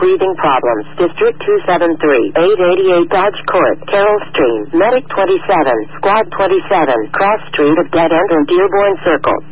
breathing problems. District 273, 888 Dodge Court, Carroll Stream, Medic 27, Squad 27, Cross Street of Dead End and Dearborn Circle.